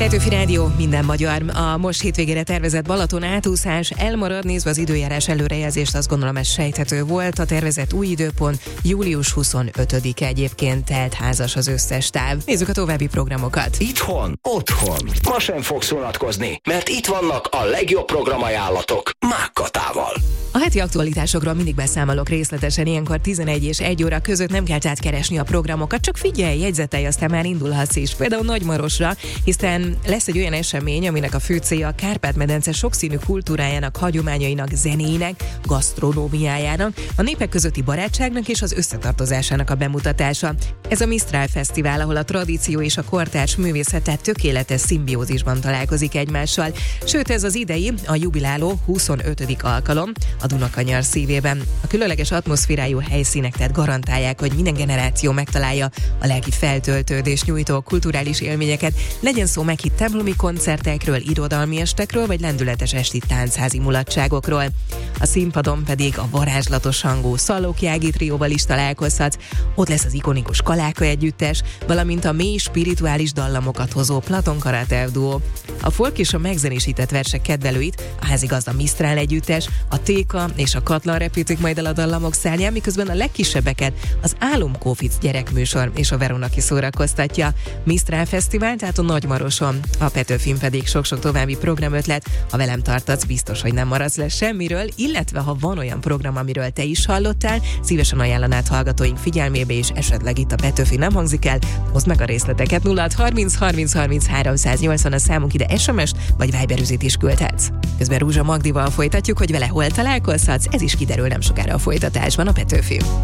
Petőfi Rádió, minden magyar. A most hétvégére tervezett Balaton átúszás elmarad, nézve az időjárás előrejelzést, azt gondolom ez sejthető volt. A tervezett új időpont július 25-e, egyébként teltházas az összes táv. Nézzük a további programokat. Itthon, otthon. Ma sem fogsz unatkozni, mert itt vannak a legjobb programajánlatok Mákkatával. A heti aktualitásokról mindig beszámolok részletesen, ilyenkor 11 és 1 óra között nem kell tehát keresni a programokat, csak figyelj, jegyzetelj, aztán már indulhatsz is. Például Nagymarosra, hiszen lesz egy olyan esemény, aminek a fő célja a Kárpát-medence sokszínű kultúrájának, hagyományainak, zenének, gasztronómiájának, a népek közötti barátságnak és az összetartozásának a bemutatása. Ez a Mistral Fesztivál, ahol a tradíció és a kortárs művészet tökéletes szimbiózisban találkozik egymással. Sőt, ez az idei, a jubiláló 25. alkalom a Dunakanyar szívében. A különleges atmoszférájú helyszínek tehát garantálják, hogy minden generáció megtalálja a lelki feltöltődést nyújtó kulturális élményeket, legyen szó meghitt templomi koncertekről, irodalmi estekről, vagy lendületes esti táncházi mulatságokról. A színpadon pedig a varázslatos hangú Szallóki Ági trióval is találkozhatsz, ott lesz az ikonikus Kaláka együttes, valamint a mély spirituális dallamokat hozó Platon Karatev duó. A folk és a megzenésített versek kedvelőit a házigazda Mistral együttes, a Téka és a Katlan repítik majd el a dallamok szárnyán, miközben a legkisebbeket az Álomkófic gyerekműsor és a Verona kiszórakoztatja. Mistral Fesztivál, tehát a Nagymaroson. A Petőfin pedig sok-sok további programötlet. Ha velem tartatsz, biztos, hogy nem maradsz le semmiről, illetve ha van olyan program, amiről te is hallottál, szívesen ajánlanád hallgatóink figyelmébe, és esetleg itt a Petőfi nem hangzik el, hozd meg a részleteket. 0630 30 30 380 a számunk, ide SMS-t vagy Viber-üzenetét is küldhetsz. Közben Rúzsa Magdival folytatjuk, hogy vele hol találkozhatsz, ez is kiderül nem sokára a folytatásban a Petőfi.